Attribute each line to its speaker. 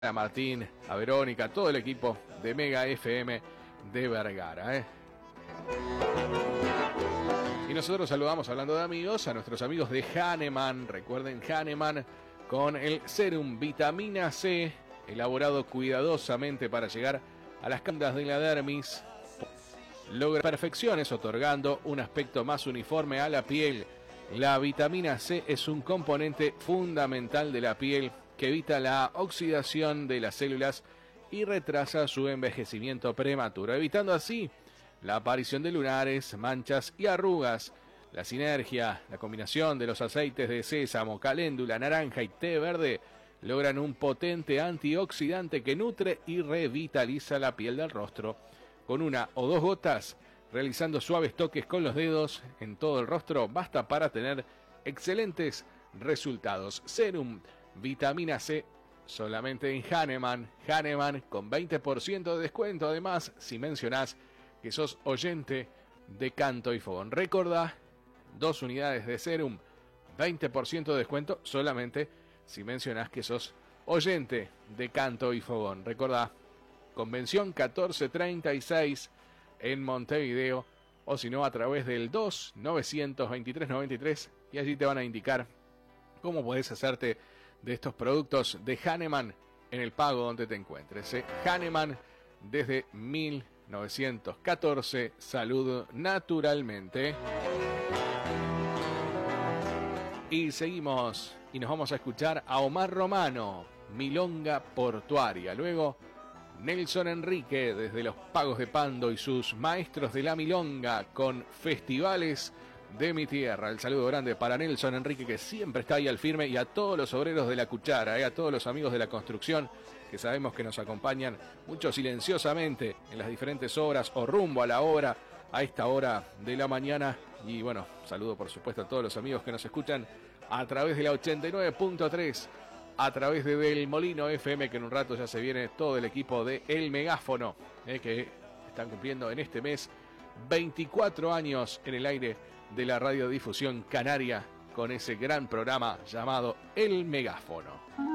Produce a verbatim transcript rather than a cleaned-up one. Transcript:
Speaker 1: a Martín, a Verónica, a todo el equipo de Mega F M de Vergara, ¿eh? Y nosotros saludamos, hablando de amigos, a nuestros amigos de Hahnemann. Recuerden, Hahnemann con el Serum Vitamina C, elaborado cuidadosamente para llegar a las cándidas de la dermis. Logra perfecciones otorgando un aspecto más uniforme a la piel. La vitamina C es un componente fundamental de la piel que evita la oxidación de las células y retrasa su envejecimiento prematuro, evitando así la aparición de lunares, manchas y arrugas. La sinergia, la combinación de los aceites de sésamo, caléndula, naranja y té verde logran un potente antioxidante que nutre y revitaliza la piel del rostro. Con una o dos gotas, realizando suaves toques con los dedos en todo el rostro, basta para tener excelentes resultados. Serum Vitamina C, solamente en Hahnemann. Hahnemann con veinte por ciento de descuento, además, si mencionás que sos oyente de Canto y Fogón. Recordá, dos unidades de Serum, veinte por ciento de descuento, solamente si mencionás que sos oyente de Canto y Fogón. Recordá, Convención catorce treinta y seis en Montevideo, o si no a través del dos novecientos veintitrés noventa y tres, y allí te van a indicar cómo podés hacerte de estos productos de Hahnemann en el pago donde te encuentres. ¿eh? Hahnemann desde mil novecientos catorce, salud naturalmente. Y seguimos y nos vamos a escuchar a Omar Romano, Milonga Portuaria. Luego Nelson Enrique desde los Pagos de Pando y sus maestros de la milonga con Festivales de mi Tierra. El saludo grande para Nelson Enrique, que siempre está ahí al firme, y a todos los obreros de la cuchara, eh, a todos los amigos de la construcción que sabemos que nos acompañan mucho silenciosamente en las diferentes obras o rumbo a la obra a esta hora de la mañana. Y bueno, saludo por supuesto a todos los amigos que nos escuchan a través de la ochenta y nueve punto tres, a través de Del Molino F M, que en un rato ya se viene todo el equipo de El Megáfono, eh, que están cumpliendo en este mes veinticuatro años en el aire de la radiodifusión canaria con ese gran programa llamado El Megáfono.